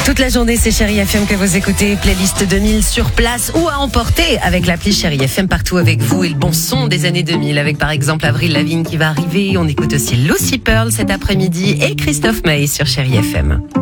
Toute la journée, c'est Chérie FM que vous écoutez. Playlist 2000 sur place ou à emporter avec l'appli Chérie FM partout avec vous et le bon son des années 2000 avec par exemple Avril Lavigne qui va arriver. On écoute aussi Lucy Pearl cet après-midi et Christophe Maé sur Chérie FM.